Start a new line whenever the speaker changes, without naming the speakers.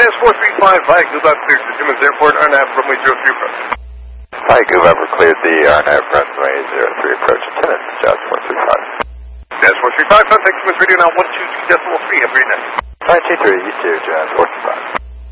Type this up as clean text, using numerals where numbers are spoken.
Jazz 435, Fly Goob out cleared to Simmons Airport, RNAV runway 03 approach.
Fly Goob over cleared the RNAV runway 03 approach. Attendant, Jazz 435.
Jazz 435, contact Simmons Radio now 122.3, have a great night.
Flight 23, you too, Jazz 435.